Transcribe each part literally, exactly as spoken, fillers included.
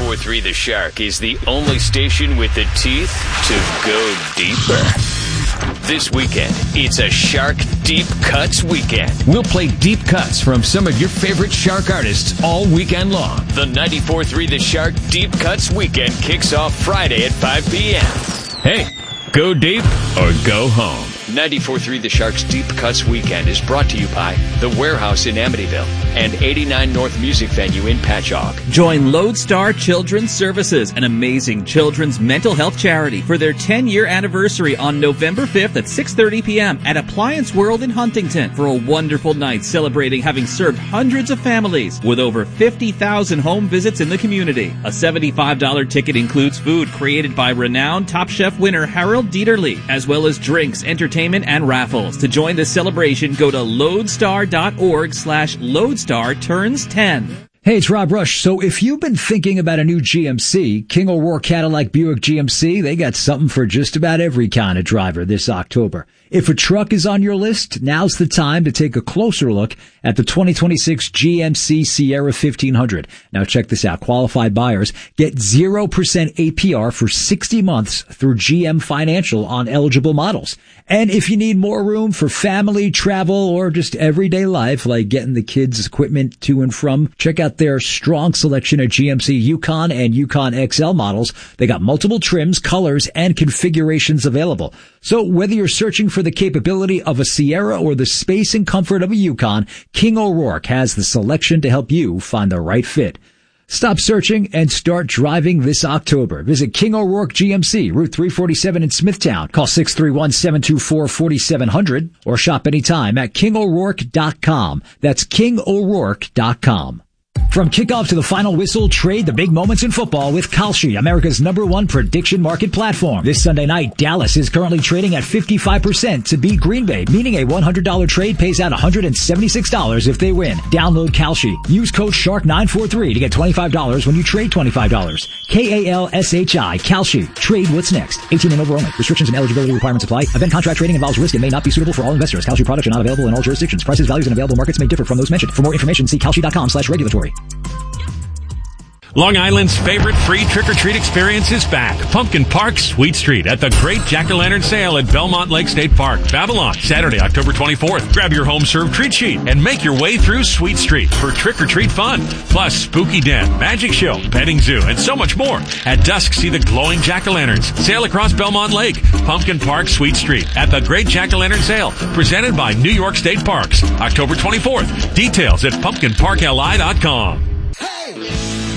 ninety-four point three The Shark is the only station with the teeth to go deeper. This weekend, it's a Shark Deep Cuts weekend. We'll play deep cuts from some of your favorite Shark artists all weekend long. The ninety-four point three The Shark Deep Cuts weekend kicks off Friday at five p.m. Hey, go deep or go home. ninety-four point three The Shark's Deep Cuts weekend is brought to you by The Warehouse in Amityville and eighty-nine North Music Venue in Patchogue. Join Lodestar Children's Services, an amazing children's mental health charity, for their ten-year anniversary on November fifth at six thirty p.m. at Appliance World in Huntington for a wonderful night celebrating having served hundreds of families with over fifty thousand home visits in the community. A seventy-five dollars ticket includes food created by renowned Top Chef winner Harold Dieterle, as well as drinks, entertainment, and raffles. To join the celebration, go to lodestar.org slash lodestar turns ten. Hey, it's Rob Rush. So if you've been thinking about a new G M C, King O'Rourke Cadillac Buick G M C, they got something for just about every kind of driver this October. If a truck is on your list, now's the time to take a closer look at the twenty twenty-six G M C Sierra fifteen hundred. Now check this out. Qualified buyers get zero percent A P R for sixty months through G M Financial on eligible models. And if you need more room for family, travel, or just everyday life, like getting the kids' equipment to and from, check out their strong selection of G M C Yukon and Yukon X L models. They got multiple trims, colors, and configurations available. So whether you're searching for the capability of a Sierra or the space and comfort of a Yukon, King O'Rourke has the selection to help you find the right fit. Stop searching and start driving this October. Visit King O'Rourke G M C, Route three forty-seven in Smithtown. Call six three one, seven two four, four seven zero zero or shop anytime at king o'rourke dot com. That's king o'rourke dot com. From kickoff to the final whistle, trade the big moments in football with Kalshi, America's number one prediction market platform. This Sunday night, Dallas is currently trading at fifty-five percent to beat Green Bay, meaning a one hundred dollars trade pays out one hundred seventy-six dollars if they win. Download Kalshi. Use code shark nine four three to get twenty-five dollars when you trade twenty-five dollars. K A L S H I. Kalshi. Trade what's next. eighteen and over only. Restrictions and eligibility requirements apply. Event contract trading involves risk and may not be suitable for all investors. Kalshi products are not available in all jurisdictions. Prices, values, and available markets may differ from those mentioned. For more information, see kalshi.com slash regulatory. Long Island's favorite free trick-or-treat experience is back. Pumpkin Park Sweet Street at the Great Jack-O-Lantern Sale at Belmont Lake State Park, Babylon, Saturday, October twenty-fourth. Grab your home-served treat sheet and make your way through Sweet Street for trick-or-treat fun. Plus, Spooky Den, Magic Show, Petting Zoo, and so much more. At dusk, see the glowing Jack-O-Lanterns. Sail across Belmont Lake. Pumpkin Park Sweet Street at the Great Jack-O-Lantern Sale, presented by New York State Parks, October twenty-fourth. Details at pumpkin park l i dot com. Hey!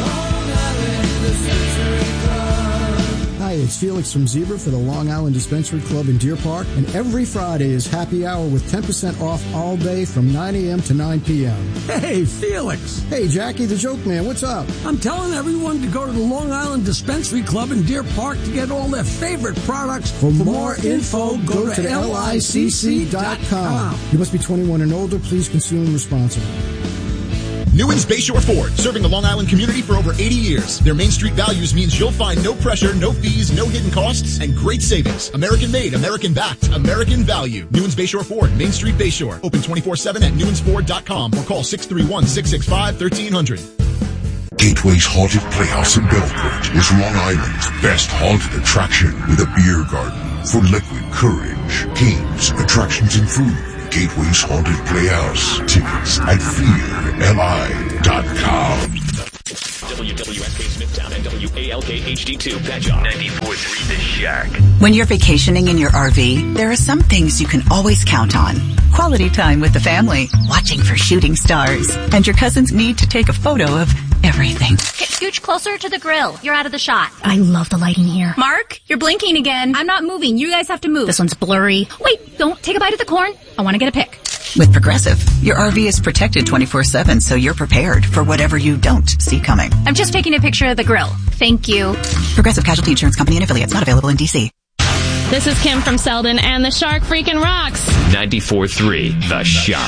Hi, it's Felix from Zebra for the Long Island Dispensary Club in Deer Park, and every Friday is happy hour with ten percent off all day from nine a.m. to nine p.m. Hey, Felix. Hey, Jackie the Joke Man, what's up? I'm telling everyone to go to the Long Island Dispensary Club in Deer Park to get all their favorite products. For, For more info, go, go to, to L I C C dot com. You must be twenty-one and older. Please consume responsibly. Newens Bayshore Ford, serving the Long Island community for over eighty years. Their Main Street values means you'll find no pressure, no fees, no hidden costs, and great savings. American made, American backed, American value. Newens Bayshore Ford, Main Street Bayshore. Open twenty-four seven at newens ford dot com or call six three one, six six five, one three zero zero. Gateway's Haunted Playhouse in Belfort is Long Island's best haunted attraction with a beer garden for liquid courage, games, attractions, and food. Gateway's Haunted Playhouse. Tickets at fear l i dot com. W W S K Smithtown and W A L K H D two Patchogue. ninety-four point three The Shark. When you're vacationing in your R V, there are some things you can always count on. Quality time with the family, watching for shooting stars, and your cousin's need to take a photo of everything. Get scooch closer to the grill. You're out of the shot. I love the lighting here. Mark, you're blinking again. I'm not moving. You guys have to move. This one's blurry. Wait, don't take a bite of the corn. I want to get a pic. With Progressive, your R V is protected twenty-four seven, so you're prepared for whatever you don't see coming. I'm just taking a picture of the grill. Thank you. Progressive Casualty Insurance Company and affiliates, not available in D C. This is Kim from Selden, and the Shark freaking rocks. ninety-four point three The Shark.